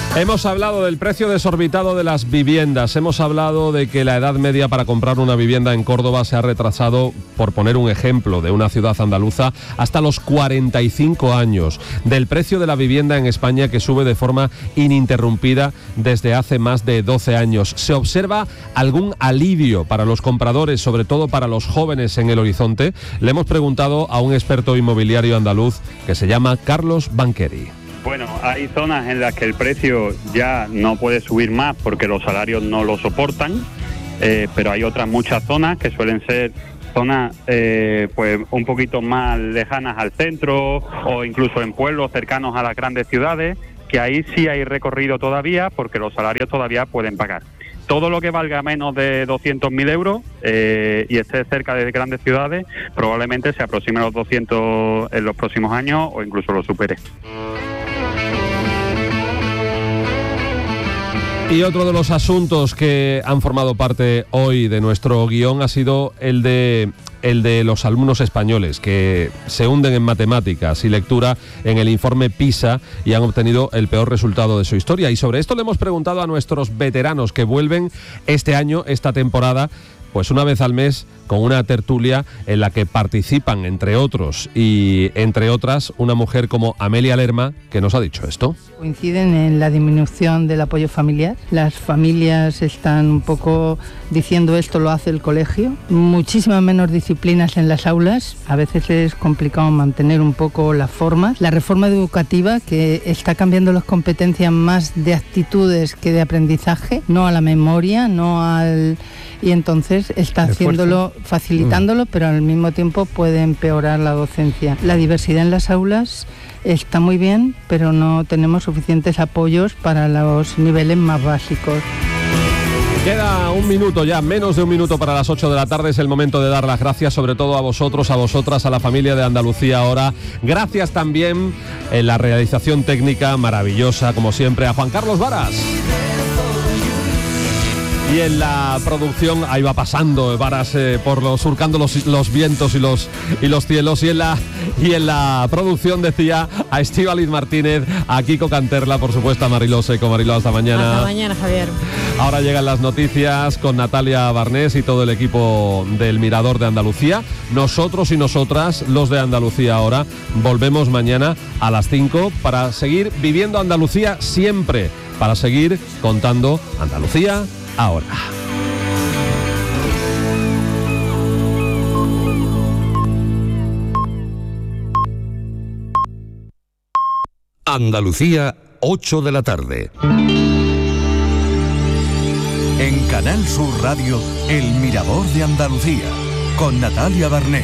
Hemos hablado del precio desorbitado de las viviendas, hemos hablado de que la edad media para comprar una vivienda en Córdoba se ha retrasado, por poner un ejemplo de una ciudad andaluza, hasta los 45 años, del precio de la vivienda en España que sube de forma ininterrumpida desde hace más de 12 años. ¿Se observa algún alivio para los compradores, sobre todo para los jóvenes, en el horizonte? Le hemos preguntado a un experto inmobiliario andaluz que se llama Carlos Banqueri. Bueno, hay zonas en las que el precio ya no puede subir más porque los salarios no lo soportan, pero hay otras muchas zonas que suelen ser zonas pues un poquito más lejanas al centro o incluso en pueblos cercanos a las grandes ciudades, que ahí sí hay recorrido todavía porque los salarios todavía pueden pagar. Todo lo que valga menos de 200.000 euros y esté cerca de grandes ciudades probablemente se aproxime a los 200 en los próximos años o incluso lo supere. Y otro de los asuntos que han formado parte hoy de nuestro guión ha sido el de los alumnos españoles que se hunden en matemáticas y lectura en el informe PISA y han obtenido el peor resultado de su historia. Y sobre esto le hemos preguntado a nuestros veteranos que vuelven este año, esta temporada, pues una vez al mes, con una tertulia en la que participan, entre otros y entre otras, una mujer como Amelia Lerma, que nos ha dicho esto. Coinciden en la disminución del apoyo familiar. Las familias están un poco diciendo esto lo hace el colegio. Muchísimas menos disciplinas en las aulas. A veces es complicado mantener un poco las formas. La reforma educativa, que está cambiando las competencias más de actitudes que de aprendizaje, no a la memoria, no al... Y entonces está haciéndolo, facilitándolo, pero al mismo tiempo puede empeorar la docencia. La diversidad en las aulas está muy bien, pero no tenemos suficientes apoyos para los niveles más básicos. Queda un minuto ya, menos de un minuto para las 8 de la tarde. Es el momento de dar las gracias, sobre todo a vosotros, a vosotras, a la familia de Andalucía Ahora. Gracias también en la realización técnica maravillosa, como siempre, a Juan Carlos Varas. Y en la producción, ahí va pasando Varas surcando los vientos y los cielos. Y en la producción decía a Estíbaliz Martínez, a Kiko Canterla, por supuesto a Mariló Seco. Mariló, hasta mañana. Hasta mañana, Javier. Ahora llegan las noticias con Natalia Barnés y todo el equipo del Mirador de Andalucía. Nosotros y nosotras, los de Andalucía Ahora, volvemos mañana a las 5 para seguir viviendo Andalucía siempre, para seguir contando Andalucía Ahora. Andalucía, 8 de la tarde. En Canal Sur Radio, El Mirador de Andalucía, con Natalia Barnés.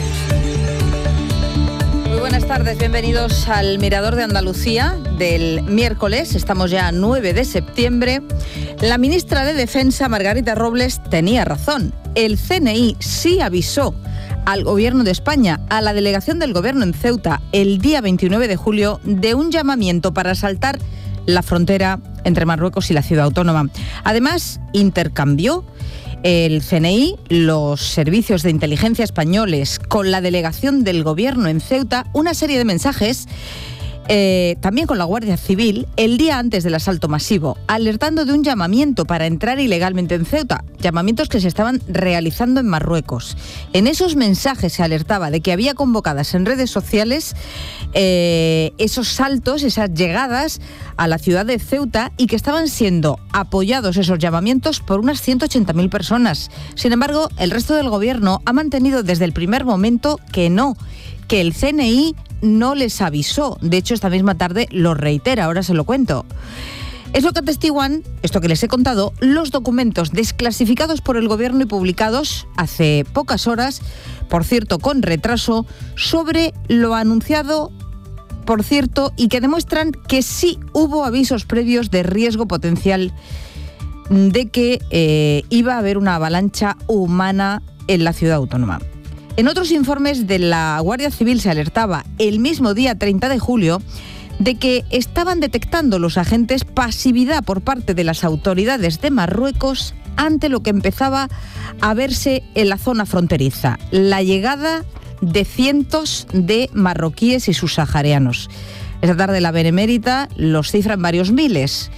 Muy buenas tardes, bienvenidos al Mirador de Andalucía del miércoles. Estamos ya a 9 de septiembre. La ministra de Defensa, Margarita Robles, tenía razón. El CNI sí avisó al Gobierno de España, a la delegación del Gobierno en Ceuta, el día 29 de julio, de un llamamiento para asaltar la frontera entre Marruecos y la ciudad autónoma. Además, intercambió el CNI, los servicios de inteligencia españoles, con la delegación del Gobierno en Ceuta, una serie de mensajes, también con la Guardia Civil, el día antes del asalto masivo, alertando de un llamamiento para entrar ilegalmente en Ceuta, llamamientos que se estaban realizando en Marruecos. En esos mensajes se alertaba de que había convocadas en redes sociales esos saltos, esas llegadas a la ciudad de Ceuta, y que estaban siendo apoyados esos llamamientos por unas 180.000 personas. Sin embargo, el resto del Gobierno ha mantenido desde el primer momento que el CNI no les avisó. De hecho, esta misma tarde lo reitera, ahora se lo cuento. Es lo que atestiguan, esto que les he contado, los documentos desclasificados por el Gobierno y publicados hace pocas horas, por cierto con retraso, sobre lo anunciado, por cierto, y que demuestran que sí hubo avisos previos de riesgo potencial de que iba a haber una avalancha humana en la ciudad autónoma. En otros informes de la Guardia Civil se alertaba el mismo día 30 de julio de que estaban detectando los agentes pasividad por parte de las autoridades de Marruecos ante lo que empezaba a verse en la zona fronteriza, la llegada de cientos de marroquíes y subsaharianos. Esta tarde la Benemérita los cifra en varios miles.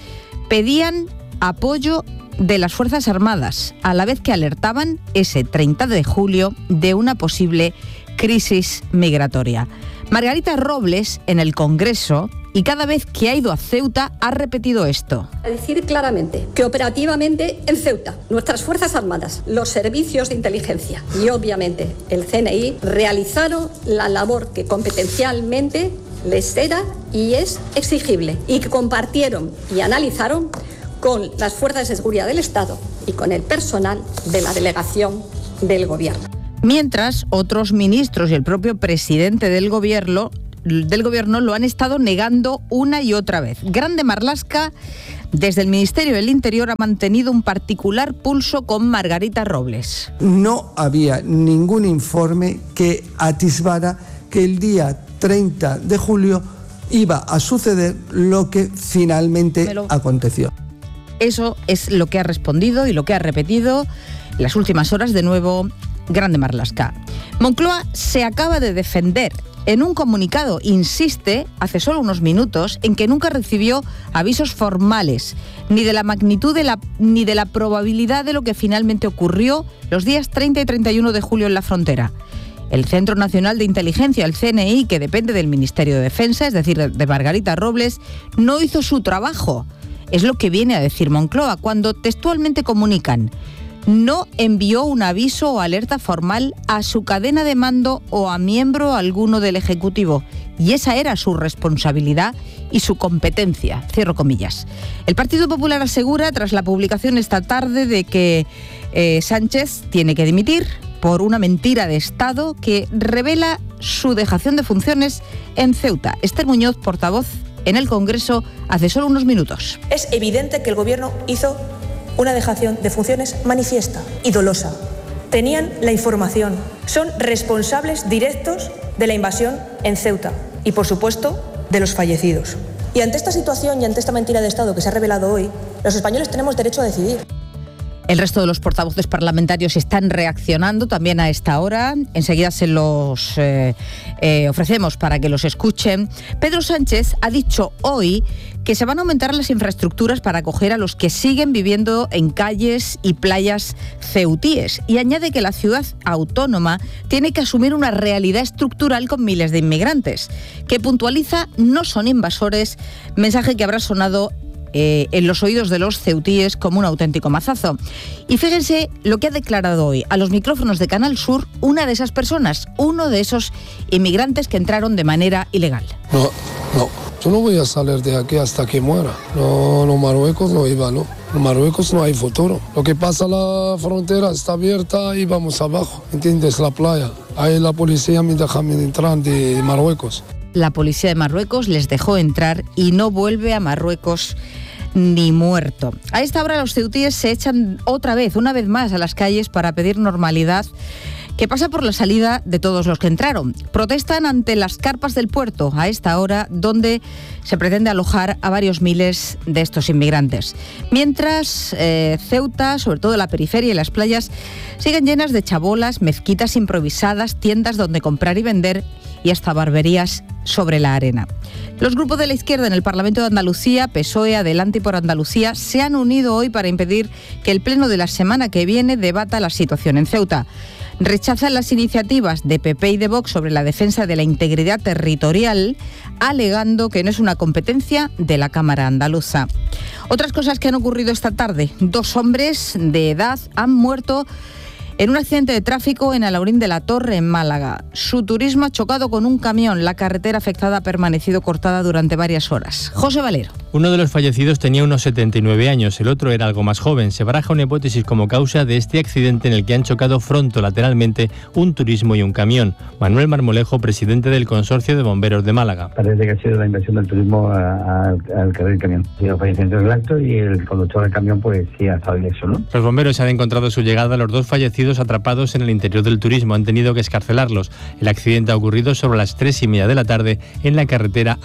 pedían apoyo de las Fuerzas Armadas, a la vez que alertaban ese 30 de julio de una posible crisis migratoria. Margarita Robles, en el Congreso, y cada vez que ha ido a Ceuta, ha repetido esto. A decir claramente que operativamente en Ceuta, nuestras Fuerzas Armadas, los servicios de inteligencia y obviamente el CNI realizaron la labor que competencialmente les era y es exigible, y que compartieron y analizaron con las fuerzas de seguridad del Estado y con el personal de la delegación del Gobierno. Mientras, otros ministros y el propio presidente del gobierno lo han estado negando una y otra vez. Grande Marlaska, desde el Ministerio del Interior, ha mantenido un particular pulso con Margarita Robles. No había ningún informe que atisbara que el día 30 de julio iba a suceder lo que finalmente aconteció. Eso es lo que ha respondido y lo que ha repetido en las últimas horas de nuevo Grande Marlaska. Moncloa se acaba de defender. En un comunicado insiste, hace solo unos minutos, en que nunca recibió avisos formales, ni de la magnitud ni de la probabilidad de lo que finalmente ocurrió los días 30 y 31 de julio en la frontera. El Centro Nacional de Inteligencia, el CNI, que depende del Ministerio de Defensa, es decir, de Margarita Robles, no hizo su trabajo. Es lo que viene a decir Moncloa cuando textualmente comunican: no envió un aviso o alerta formal a su cadena de mando o a miembro alguno del Ejecutivo. Y esa era su responsabilidad y su competencia. Cierro comillas. El Partido Popular asegura, tras la publicación esta tarde, de que Sánchez tiene que dimitir por una mentira de Estado que revela su dejación de funciones en Ceuta. Esther Muñoz, portavoz en el Congreso, hace solo unos minutos. Es evidente que el Gobierno hizo una dejación de funciones manifiesta y dolosa. Tenían la información. Son responsables directos de la invasión en Ceuta y, por supuesto, de los fallecidos. Y ante esta situación y ante esta mentira de Estado que se ha revelado hoy, los españoles tenemos derecho a decidir. El resto de los portavoces parlamentarios están reaccionando también a esta hora. Enseguida se los ofrecemos para que los escuchen. Pedro Sánchez ha dicho hoy que se van a aumentar las infraestructuras para acoger a los que siguen viviendo en calles y playas ceutíes. Y añade que la ciudad autónoma tiene que asumir una realidad estructural con miles de inmigrantes, que puntualiza no son invasores, mensaje que habrá sonado en los oídos de los ceutíes como un auténtico mazazo. Y fíjense lo que ha declarado hoy a los micrófonos de Canal Sur una de esas personas, uno de esos inmigrantes que entraron de manera ilegal. No, yo no voy a salir de aquí hasta que muera. No, Marruecos no iba, ¿no? En Marruecos no hay futuro. Lo que pasa, la frontera está abierta y vamos abajo, ¿entiendes? La playa. Ahí la policía me deja entrar de Marruecos. La policía de Marruecos les dejó entrar y no vuelve a Marruecos ni muerto. A esta hora los ceutíes se echan una vez más a las calles para pedir normalidad, que pasa por la salida de todos los que entraron. Protestan ante las carpas del puerto a esta hora, donde se pretende alojar a varios miles de estos inmigrantes. Mientras Ceuta, sobre todo la periferia y las playas, siguen llenas de chabolas, mezquitas improvisadas, tiendas donde comprar y vender y hasta barberías sobre la arena. Los grupos de la izquierda en el Parlamento de Andalucía, PSOE, Adelante y por Andalucía, se han unido hoy para impedir que el pleno de la semana que viene debata la situación en Ceuta. Rechazan las iniciativas de PP y de Vox sobre la defensa de la integridad territorial, alegando que no es una competencia de la Cámara andaluza. Otras cosas que han ocurrido esta tarde. 2 hombres de edad han muerto en un accidente de tráfico en Alhaurín de la Torre, en Málaga. Su turismo ha chocado con un camión. La carretera afectada ha permanecido cortada durante varias horas. José Valero. Uno de los fallecidos tenía unos 79 años, el otro era algo más joven. Se baraja una hipótesis como causa de este accidente en el que han chocado frontolateralmente un turismo y un camión. Manuel Marmolejo, presidente del Consorcio de Bomberos de Málaga. Parece que ha sido la invasión del turismo al carril del camión. Ha sido fallecimiento del acto y el conductor del camión pues sí ha estado ileso, ¿no? Los bomberos han encontrado a su llegada a los 2 fallecidos atrapados en el interior del turismo. Han tenido que escarcelarlos. El accidente ha ocurrido sobre las 3:30 de la tarde en la carretera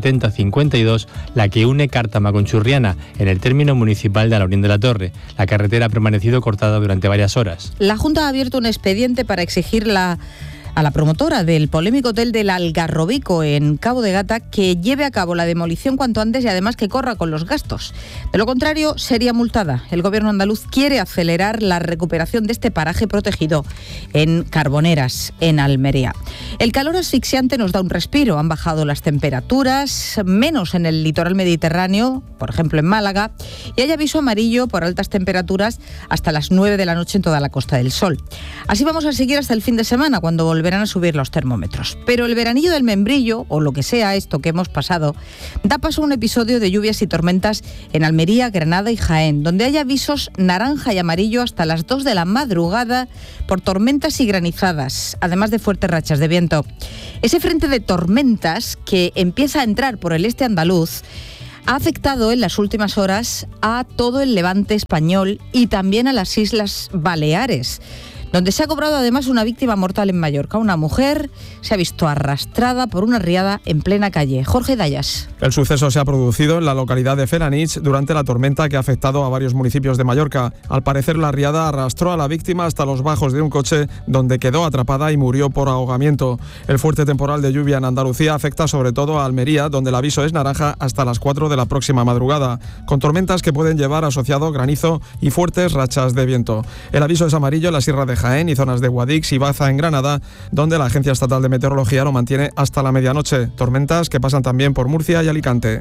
A7052, la que une Cártama con Churriana, en el término municipal de Alhaurín de la Torre. La carretera ha permanecido cortada durante varias horas. La Junta ha abierto un expediente para exigir a la promotora del polémico hotel del Algarrobico en Cabo de Gata que lleve a cabo la demolición cuanto antes y además que corra con los gastos. De lo contrario, sería multada. El gobierno andaluz quiere acelerar la recuperación de este paraje protegido en Carboneras, en Almería. El calor asfixiante nos da un respiro. Han bajado las temperaturas, menos en el litoral mediterráneo, por ejemplo en Málaga, y hay aviso amarillo por altas temperaturas hasta las 9 de la noche en toda la Costa del Sol. Así vamos a seguir hasta el fin de semana, cuando volverán a subir los termómetros. Pero el veranillo del membrillo, o lo que sea esto que hemos pasado, da paso a un episodio de lluvias y tormentas en Almería, Granada y Jaén, donde hay avisos naranja y amarillo hasta las 2 de la madrugada por tormentas y granizadas, además de fuertes rachas de viento. Ese frente de tormentas que empieza a entrar por el este andaluz ha afectado en las últimas horas a todo el levante español y también a las Islas Baleares, donde se ha cobrado además una víctima mortal en Mallorca. Una mujer se ha visto arrastrada por una riada en plena calle. Jorge Dayas. El suceso se ha producido en la localidad de Felanich durante la tormenta que ha afectado a varios municipios de Mallorca. Al parecer, la riada arrastró a la víctima hasta los bajos de un coche, donde quedó atrapada y murió por ahogamiento. El fuerte temporal de lluvia en Andalucía afecta sobre todo a Almería, donde el aviso es naranja hasta las 4 de la próxima madrugada, con tormentas que pueden llevar asociado granizo y fuertes rachas de viento. El aviso es amarillo en la Sierra de Jaén y zonas de Guadix y Baza en Granada, donde la Agencia Estatal de Meteorología lo mantiene hasta la medianoche. Tormentas que pasan también por Murcia y Alicante.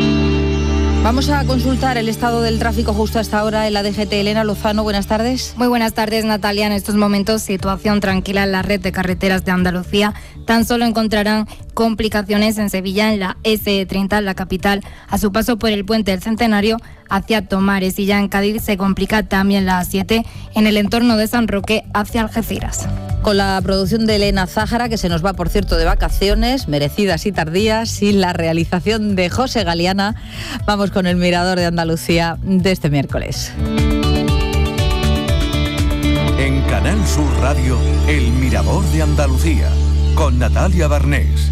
Vamos a consultar el estado del tráfico justo a esta hora en la DGT. Elena Lozano, buenas tardes. Muy buenas tardes, Natalia. En estos momentos, situación tranquila en la red de carreteras de Andalucía. Tan solo encontrarán complicaciones en Sevilla, en la SE30, en la capital, a su paso por el puente del Centenario hacia Tomares, y ya en Cádiz se complica también la A7 en el entorno de San Roque hacia Algeciras. Con la producción de Elena Zájara, que se nos va, por cierto, de vacaciones, merecidas y tardías, y la realización de José Galiana, vamos con el Mirador de Andalucía de este miércoles. En Canal Sur Radio, el Mirador de Andalucía, con Natalia Barnés.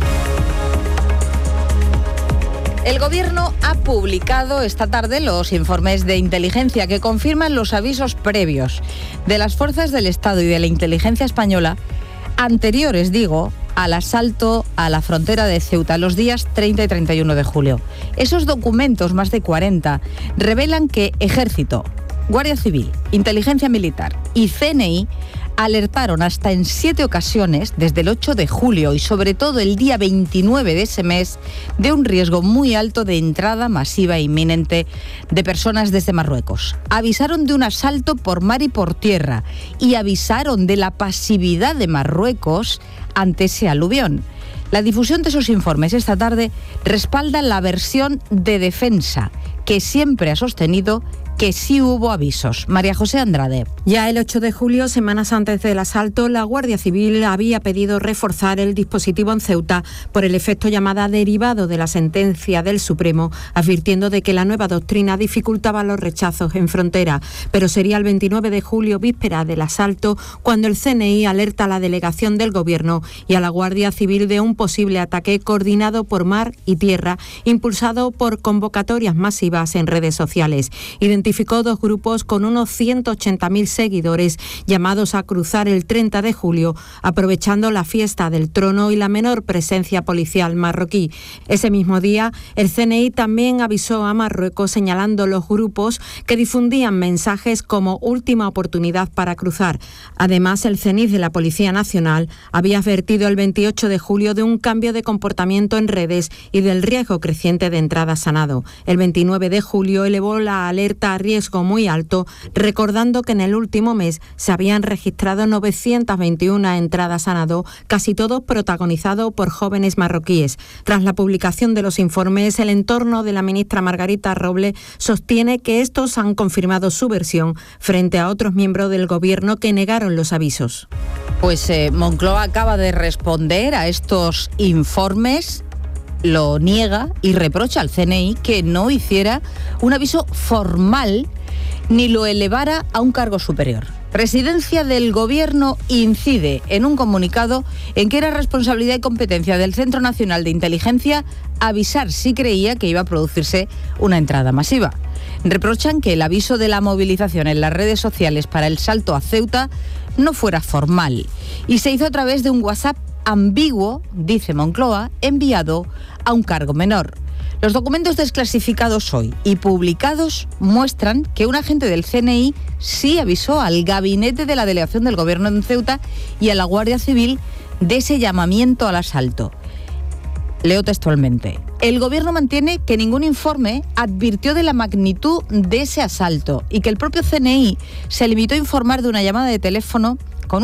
El Gobierno ha publicado esta tarde los informes de inteligencia que confirman los avisos previos de las fuerzas del Estado y de la inteligencia española, anteriores, al asalto a la frontera de Ceuta los días 30 y 31 de julio. Esos documentos, más de 40, revelan que Ejército, Guardia Civil, Inteligencia Militar y CNI alertaron hasta en 7 ocasiones, desde el 8 de julio y sobre todo el día 29 de ese mes, de un riesgo muy alto de entrada masiva e inminente de personas desde Marruecos. Avisaron de un asalto por mar y por tierra y avisaron de la pasividad de Marruecos ante ese aluvión. La difusión de esos informes esta tarde respalda la versión de defensa, que siempre ha sostenido que sí hubo avisos. María José Andrade. Ya el 8 de julio, semanas antes del asalto, la Guardia Civil había pedido reforzar el dispositivo en Ceuta por el efecto llamada derivado de la sentencia del Supremo, advirtiendo de que la nueva doctrina dificultaba los rechazos en frontera. Pero sería el 29 de julio, víspera del asalto, cuando el CNI alerta a la delegación del Gobierno y a la Guardia Civil de un posible ataque coordinado por mar y tierra, impulsado por convocatorias masivas en redes sociales. Identificó 2 grupos con unos 180.000 seguidores llamados a cruzar el 30 de julio, aprovechando la fiesta del trono y la menor presencia policial marroquí. Ese mismo día, el CNI también avisó a Marruecos señalando los grupos que difundían mensajes como última oportunidad para cruzar. Además, el CENIZ de la Policía Nacional había advertido el 28 de julio de un cambio de comportamiento en redes y del riesgo creciente de entrada sanado. El 29 de julio elevó la alerta a riesgo muy alto, recordando que en el último mes se habían registrado 921 entradas a nado, casi todo protagonizado por jóvenes marroquíes. Tras la publicación de los informes, el entorno de la ministra Margarita Robles sostiene que estos han confirmado su versión frente a otros miembros del Gobierno que negaron los avisos. Pues Moncloa acaba de responder a estos informes, lo niega y reprocha al CNI que no hiciera un aviso formal ni lo elevara a un cargo superior. Presidencia del Gobierno incide en un comunicado en que era responsabilidad y competencia del Centro Nacional de Inteligencia avisar si creía que iba a producirse una entrada masiva. Reprochan que el aviso de la movilización en las redes sociales para el salto a Ceuta no fuera formal y se hizo a través de un WhatsApp ambiguo, dice Moncloa, enviado a un cargo menor. Los documentos desclasificados hoy y publicados muestran que un agente del CNI sí avisó al gabinete de la delegación del Gobierno en Ceuta y a la Guardia Civil de ese llamamiento al asalto. Leo textualmente. El Gobierno mantiene que ningún informe advirtió de la magnitud de ese asalto y que el propio CNI se limitó a informar de una llamada de teléfono,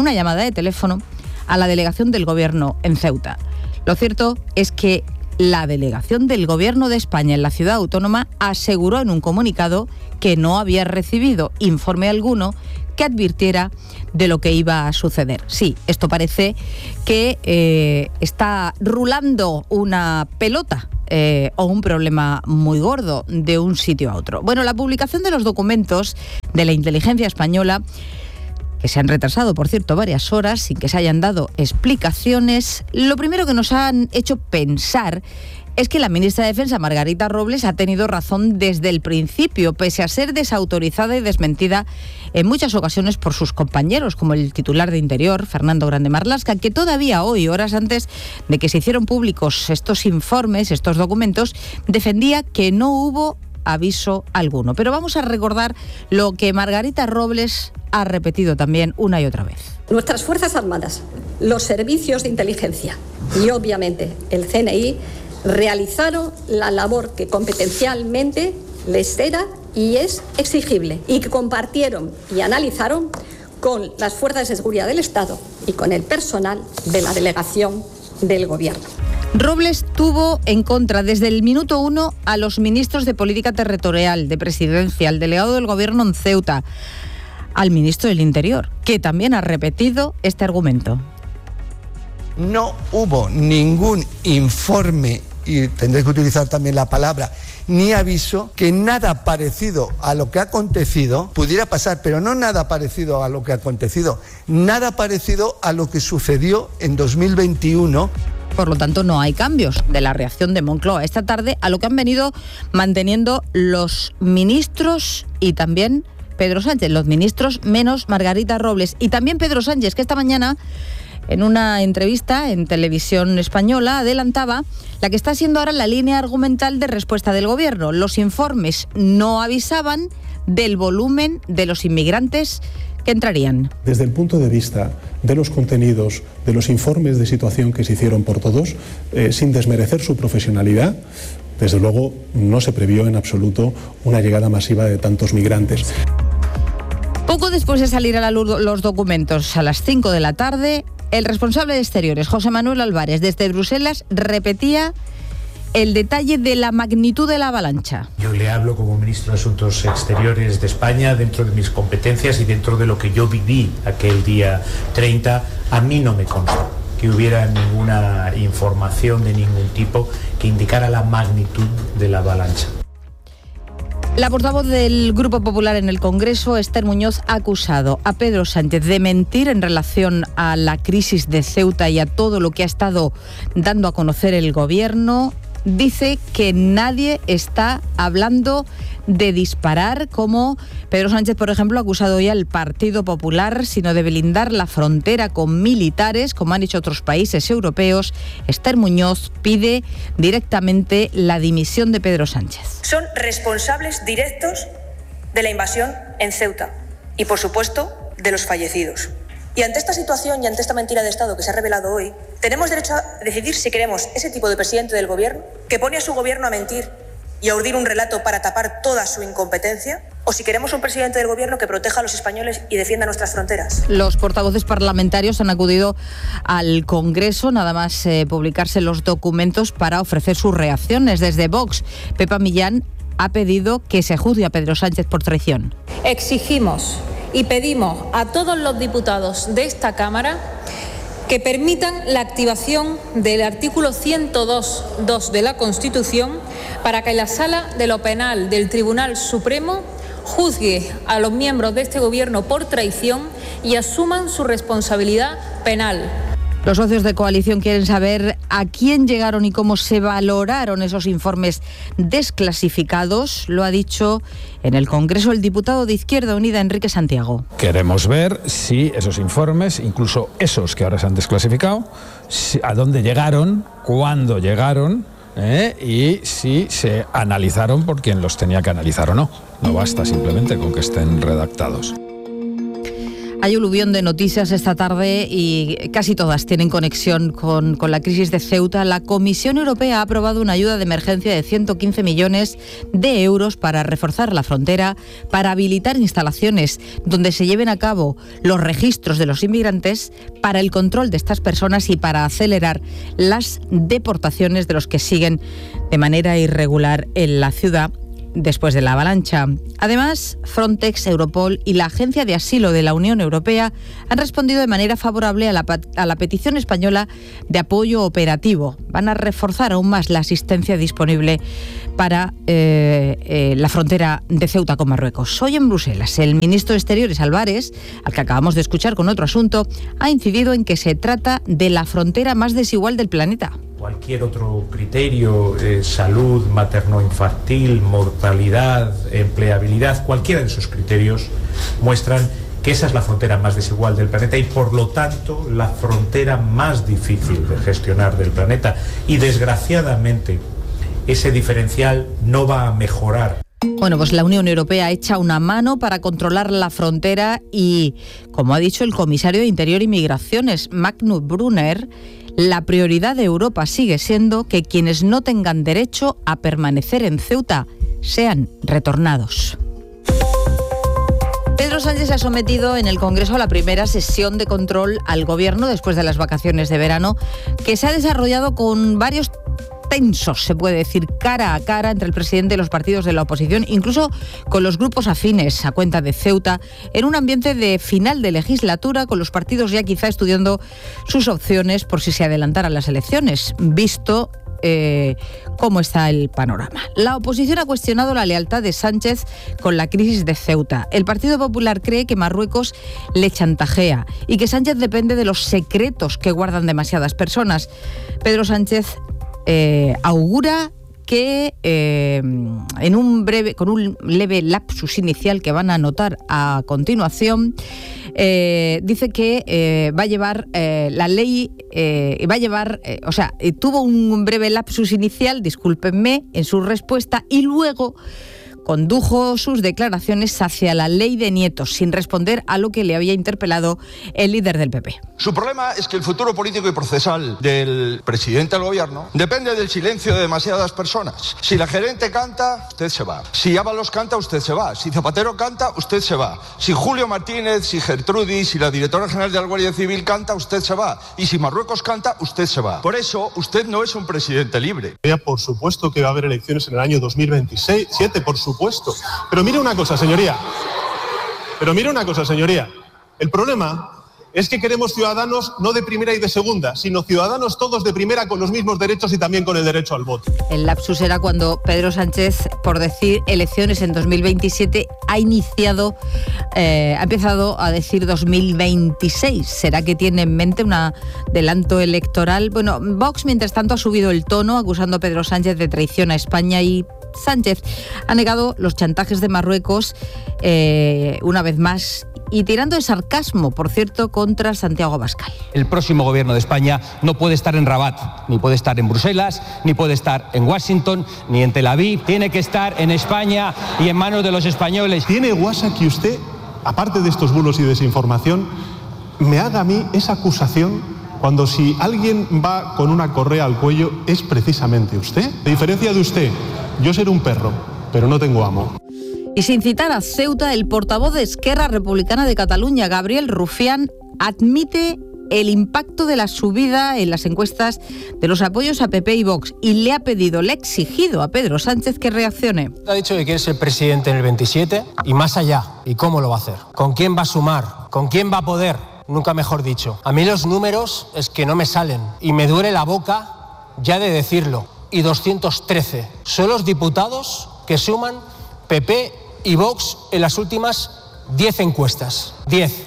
a la delegación del Gobierno en Ceuta. Lo cierto es que la delegación del Gobierno de España en la ciudad autónoma aseguró en un comunicado que no había recibido informe alguno que advirtiera de lo que iba a suceder. Sí, esto parece que está rulando una pelota o un problema muy gordo de un sitio a otro. Bueno, la publicación de los documentos de la inteligencia española, que se han retrasado, por cierto, varias horas sin que se hayan dado explicaciones, lo primero que nos han hecho pensar es que la ministra de Defensa, Margarita Robles, ha tenido razón desde el principio, pese a ser desautorizada y desmentida en muchas ocasiones por sus compañeros, como el titular de Interior, Fernando Grande Marlaska, que todavía hoy, horas antes de que se hicieran públicos estos informes, estos documentos, defendía que no hubo aviso alguno. Pero vamos a recordar lo que Margarita Robles ha repetido también una y otra vez. Nuestras Fuerzas Armadas, los servicios de inteligencia y obviamente el CNI realizaron la labor que competencialmente les era y es exigible y que compartieron y analizaron con las fuerzas de seguridad del Estado y con el personal de la delegación del Gobierno. Robles tuvo en contra desde el minuto 1 a los ministros de Política Territorial, de Presidencia, al delegado del Gobierno en Ceuta, al ministro del Interior, que también ha repetido este argumento. No hubo ningún informe, y tendré que utilizar también la palabra, ni aviso, que nada parecido a lo que ha acontecido pudiera pasar, pero no nada parecido a lo que ha acontecido, nada parecido a lo que sucedió en 2021. Por lo tanto, no hay cambios de la reacción de Moncloa esta tarde a lo que han venido manteniendo los ministros y también Pedro Sánchez, los ministros menos Margarita Robles y también Pedro Sánchez, que esta mañana en una entrevista en Televisión Española adelantaba la que está siendo ahora la línea argumental de respuesta del Gobierno. Los informes no avisaban del volumen de los inmigrantes que entrarían. Desde el punto de vista de los contenidos, de los informes de situación que se hicieron por todos, sin desmerecer su profesionalidad, desde luego no se previó en absoluto una llegada masiva de tantos migrantes. Poco después de salir a la luz los documentos a las 5 de la tarde, el responsable de Exteriores, José Manuel Álvarez, desde Bruselas, repetía el detalle de la magnitud de la avalancha. Yo le hablo como ministro de Asuntos Exteriores de España dentro de mis competencias y dentro de lo que yo viví aquel día 30. A mí no me consta que hubiera ninguna información de ningún tipo que indicara la magnitud de la avalancha. La portavoz del Grupo Popular en el Congreso, Esther Muñoz, ha acusado a Pedro Sánchez de mentir en relación a la crisis de Ceuta y a todo lo que ha estado dando a conocer el Gobierno. Dice que nadie está hablando de disparar, como Pedro Sánchez, por ejemplo, ha acusado hoy al Partido Popular, sino de blindar la frontera con militares, como han hecho otros países europeos. Esther Muñoz pide directamente la dimisión de Pedro Sánchez. Son responsables directos de la invasión en Ceuta y, por supuesto, de los fallecidos. Y ante esta situación y ante esta mentira de Estado que se ha revelado hoy, tenemos derecho a decidir si queremos ese tipo de presidente del Gobierno que pone a su Gobierno a mentir y a urdir un relato para tapar toda su incompetencia, o si queremos un presidente del Gobierno que proteja a los españoles y defienda nuestras fronteras. Los portavoces parlamentarios han acudido al Congreso, nada más publicarse los documentos, para ofrecer sus reacciones. Desde Vox, Pepa Millán ha pedido que se juzgue a Pedro Sánchez por traición. Exigimos y pedimos a todos los diputados de esta Cámara que permitan la activación del artículo 102.2 de la Constitución para que la Sala de lo Penal del Tribunal Supremo juzgue a los miembros de este gobierno por traición y asuman su responsabilidad penal. Los socios de coalición quieren saber a quién llegaron y cómo se valoraron esos informes desclasificados. Lo ha dicho en el Congreso el diputado de Izquierda Unida, Enrique Santiago. Queremos ver si esos informes, incluso esos que ahora se han desclasificado, a dónde llegaron, cuándo llegaron, y si se analizaron por quien los tenía que analizar o no. No basta simplemente con que estén redactados. Hay aluvión de noticias esta tarde y casi todas tienen conexión con la crisis de Ceuta. La Comisión Europea ha aprobado una ayuda de emergencia de 115 millones de euros para reforzar la frontera, para habilitar instalaciones donde se lleven a cabo los registros de los inmigrantes, para el control de estas personas y para acelerar las deportaciones de los que siguen de manera irregular en la ciudad después de la avalancha. Además, Frontex, Europol y la Agencia de Asilo de la Unión Europea han respondido de manera favorable a la petición española de apoyo operativo. Van a reforzar aún más la asistencia disponible para la frontera de Ceuta con Marruecos. Hoy en Bruselas, el ministro de Exteriores, Álvarez, al que acabamos de escuchar con otro asunto, ha incidido en que se trata de la frontera más desigual del planeta. Cualquier otro criterio, salud materno-infantil, mortalidad, empleabilidad, cualquiera de esos criterios muestran que esa es la frontera más desigual del planeta y por lo tanto la frontera más difícil de gestionar del planeta. Y desgraciadamente ese diferencial no va a mejorar. Bueno, pues la Unión Europea echa una mano para controlar la frontera y, como ha dicho el comisario de Interior y Migraciones, Magnus Brunner, la prioridad de Europa sigue siendo que quienes no tengan derecho a permanecer en Ceuta sean retornados. Pedro Sánchez ha sometido en el Congreso a la primera sesión de control al Gobierno después de las vacaciones de verano, que se ha desarrollado con varios tensos, se puede decir, cara a cara entre el presidente y los partidos de la oposición, incluso con los grupos afines a cuenta de Ceuta, en un ambiente de final de legislatura, con los partidos ya quizá estudiando sus opciones por si se adelantaran las elecciones, visto cómo está el panorama. La oposición ha cuestionado la lealtad de Sánchez con la crisis de Ceuta. El Partido Popular cree que Marruecos le chantajea y que Sánchez depende de los secretos que guardan demasiadas personas. Pedro Sánchez augura que con un leve lapsus inicial que van a notar a continuación, dice que va a llevar la ley, tuvo un breve lapsus inicial, discúlpenme, en su respuesta y luego condujo sus declaraciones hacia la ley de nietos, sin responder a lo que le había interpelado el líder del PP. Su problema es que el futuro político y procesal del presidente del gobierno depende del silencio de demasiadas personas. Si la gerente canta, usted se va. Si Ábalos canta, usted se va. Si Zapatero canta, usted se va. Si Julio Martínez, si Gertrudis, si la directora general de la Guardia Civil canta, usted se va. Y si Marruecos canta, usted se va. Por eso, usted no es un presidente libre. Por supuesto que va a haber elecciones en el año 2027, por supuesto. Pero mire una cosa, señoría. El problema es que queremos ciudadanos no de primera y de segunda, sino ciudadanos todos de primera con los mismos derechos y también con el derecho al voto. El lapsus era cuando Pedro Sánchez, por decir elecciones en 2027, ha empezado a decir 2026. ¿Será que tiene en mente un adelanto electoral? Bueno, Vox, mientras tanto, ha subido el tono acusando a Pedro Sánchez de traición a España y Sánchez ha negado los chantajes de Marruecos una vez más y tirando de sarcasmo, por cierto, contra Santiago Abascal. El próximo gobierno de España no puede estar en Rabat, ni puede estar en Bruselas, ni puede estar en Washington, ni en Tel Aviv. Tiene que estar en España y en manos de los españoles. ¿Tiene guasa que usted, aparte de estos bulos y desinformación, me haga a mí esa acusación cuando si alguien va con una correa al cuello es precisamente usted? A diferencia de usted, yo seré un perro, pero no tengo amo. Y sin citar a Ceuta, el portavoz de Esquerra Republicana de Cataluña, Gabriel Rufián, admite el impacto de la subida en las encuestas de los apoyos a PP y Vox y le ha exigido a Pedro Sánchez que reaccione. Ha dicho que quiere ser presidente en el 27 y más allá. ¿Y cómo lo va a hacer? ¿Con quién va a sumar? ¿Con quién va a poder? Nunca mejor dicho. A mí los números es que no me salen y me duele la boca ya de decirlo. Y 213 son los diputados que suman PP y Vox en las últimas 10 encuestas. 10.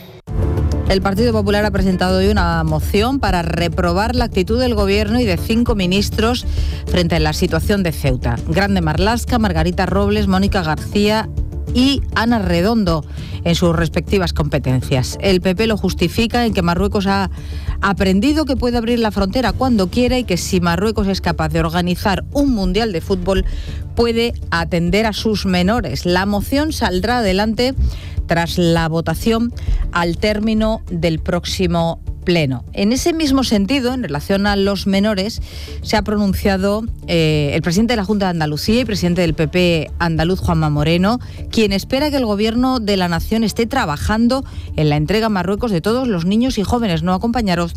El Partido Popular ha presentado hoy una moción para reprobar la actitud del Gobierno y de 5 ministros frente a la situación de Ceuta. Grande Marlaska, Margarita Robles, Mónica García y Ana Redondo en sus respectivas competencias. El PP lo justifica en que Marruecos ha aprendido que puede abrir la frontera cuando quiera y que si Marruecos es capaz de organizar un mundial de fútbol puede atender a sus menores. La moción saldrá adelante tras la votación al término del próximo pleno. En ese mismo sentido, en relación a los menores, se ha pronunciado el presidente de la Junta de Andalucía y presidente del PP andaluz, Juanma Moreno, quien espera que el Gobierno de la Nación esté trabajando en la entrega a Marruecos de todos los niños y jóvenes no acompañados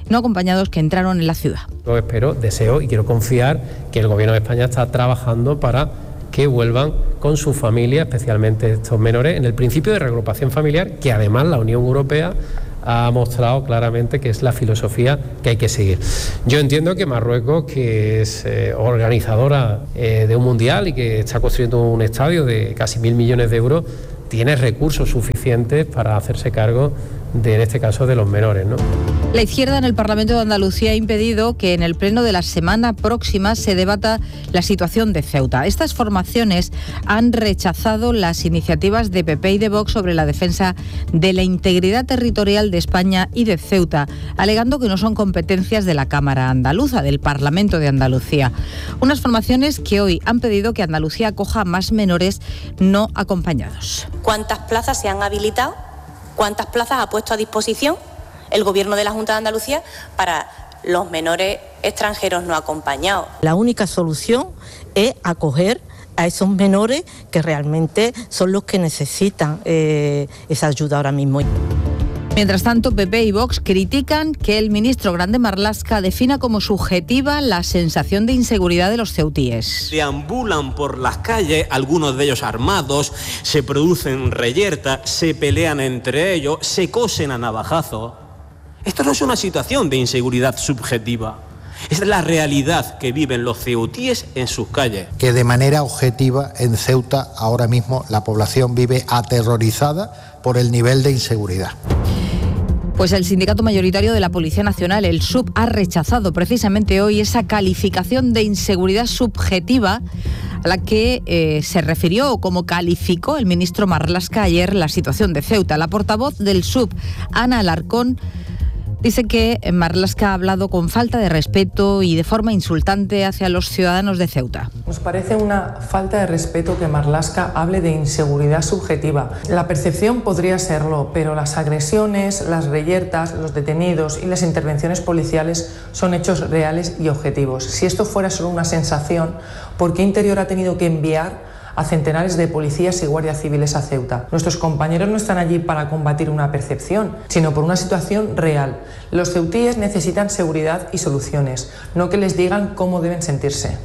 que entraron en la ciudad. Yo espero, deseo y quiero confiar que el Gobierno de España está trabajando para que vuelvan con su familia, especialmente estos menores, en el principio de reagrupación familiar, que además la Unión Europea ha mostrado claramente que es la filosofía que hay que seguir. Yo entiendo que Marruecos, que es organizadora de un mundial y que está construyendo un estadio de casi 1.000 millones de euros, tiene recursos suficientes para hacerse cargo de, en este caso, de los menores, ¿no? La izquierda en el Parlamento de Andalucía ha impedido que en el pleno de la semana próxima se debata la situación de Ceuta. Estas formaciones han rechazado las iniciativas de PP y de Vox sobre la defensa de la integridad territorial de España y de Ceuta, alegando que no son competencias de la Cámara Andaluza, del Parlamento de Andalucía. Unas formaciones que hoy han pedido que Andalucía acoja a más menores no acompañados. ¿Cuántas plazas se han habilitado? ¿Cuántas plazas ha puesto a disposición el Gobierno de la Junta de Andalucía para los menores extranjeros no acompañados? La única solución es acoger a esos menores que realmente son los que necesitan esa ayuda ahora mismo. Mientras tanto, PP y Vox critican que el ministro Grande Marlaska defina como subjetiva la sensación de inseguridad de los ceutíes. Deambulan por las calles, algunos de ellos armados, se producen reyertas, se pelean entre ellos, se cosen a navajazos. Esto no es una situación de inseguridad subjetiva. Es la realidad que viven los ceutíes en sus calles. Que de manera objetiva en Ceuta ahora mismo la población vive aterrorizada por el nivel de inseguridad. Pues el sindicato mayoritario de la Policía Nacional, el SUB, ha rechazado precisamente hoy esa calificación de inseguridad subjetiva a la que se refirió o como calificó el ministro Marlaska ayer la situación de Ceuta. La portavoz del SUB, Ana Alarcón, dice que Marlaska ha hablado con falta de respeto y de forma insultante hacia los ciudadanos de Ceuta. Nos parece una falta de respeto que Marlaska hable de inseguridad subjetiva. La percepción podría serlo, pero las agresiones, las reyertas, los detenidos y las intervenciones policiales son hechos reales y objetivos. Si esto fuera solo una sensación, ¿por qué Interior ha tenido que enviar a centenares de policías y guardias civiles a Ceuta? Nuestros compañeros no están allí para combatir una percepción, sino por una situación real. Los ceutíes necesitan seguridad y soluciones, no que les digan cómo deben sentirse.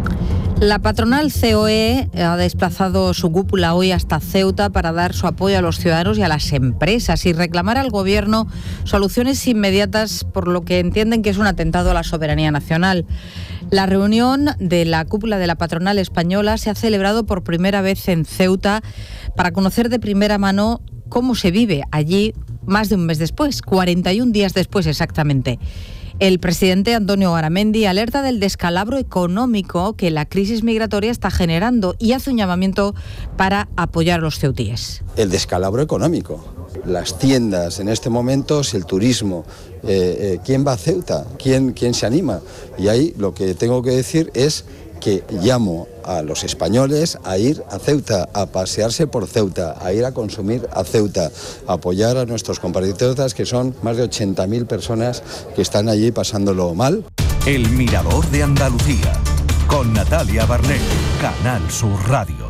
La patronal COE ha desplazado su cúpula hoy hasta Ceuta para dar su apoyo a los ciudadanos y a las empresas y reclamar al Gobierno soluciones inmediatas por lo que entienden que es un atentado a la soberanía nacional. La reunión de la cúpula de la patronal española se ha celebrado por primera vez en Ceuta para conocer de primera mano cómo se vive allí más de un mes después, 41 días después exactamente. El presidente Antonio Garamendi alerta del descalabro económico que la crisis migratoria está generando y hace un llamamiento para apoyar a los ceutíes. El descalabro económico, las tiendas en este momento, el turismo, ¿quién va a Ceuta? ¿Quién se anima? Y ahí lo que tengo que decir es que llamo a los españoles a ir a Ceuta, a pasearse por Ceuta, a ir a consumir a Ceuta, a apoyar a nuestros compatriotas, que son más de 80.000 personas que están allí pasándolo mal. El Mirador de Andalucía, con Natalia Barnés, Canal Sur Radio.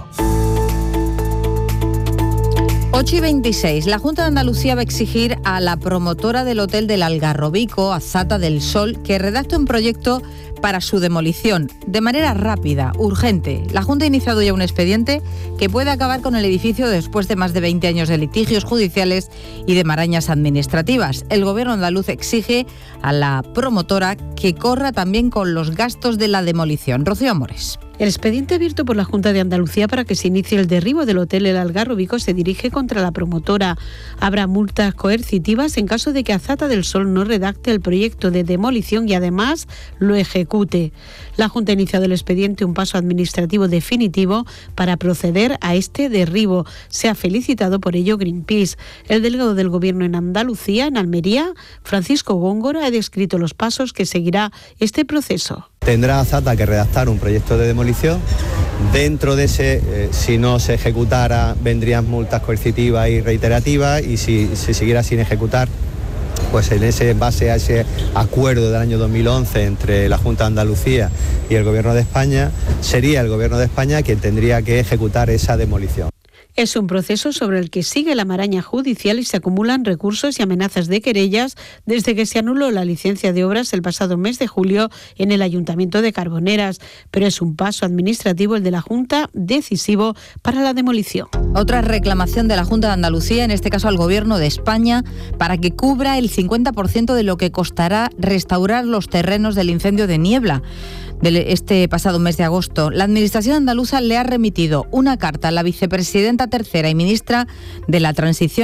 8:26. La Junta de Andalucía va a exigir a la promotora del hotel del Algarrobico, Azata del Sol, que redacte un proyecto para su demolición, de manera rápida, urgente. La Junta ha iniciado ya un expediente que puede acabar con el edificio después de más de 20 años de litigios judiciales y de marañas administrativas. El Gobierno andaluz exige a la promotora que corra también con los gastos de la demolición. Rocío Amores. El expediente abierto por la Junta de Andalucía para que se inicie el derribo del hotel El Algarrobico se dirige contra la promotora. Habrá multas coercitivas en caso de que Azata del Sol no redacte el proyecto de demolición y además lo ejecute. La Junta ha iniciado el expediente, un paso administrativo definitivo para proceder a este derribo. Se ha felicitado por ello Greenpeace. El delegado del Gobierno en Andalucía, en Almería, Francisco Góngora, ha descrito los pasos que seguirá este proceso. Tendrá Azata que redactar un proyecto de demolición. Dentro de ese, si no se ejecutara, vendrían multas coercitivas y reiterativas, y si se siguiera sin ejecutar, pues en base a ese acuerdo del año 2011 entre la Junta de Andalucía y el Gobierno de España, sería el Gobierno de España quien tendría que ejecutar esa demolición. Es un proceso sobre el que sigue la maraña judicial y se acumulan recursos y amenazas de querellas desde que se anuló la licencia de obras el pasado mes de julio en el Ayuntamiento de Carboneras. Pero es un paso administrativo, el de la Junta, decisivo para la demolición. Otra reclamación de la Junta de Andalucía, en este caso al Gobierno de España, para que cubra el 50% de lo que costará restaurar los terrenos del incendio de Niebla de este pasado mes de agosto. La Administración andaluza le ha remitido una carta a la vicepresidenta tercera y ministra de la Transición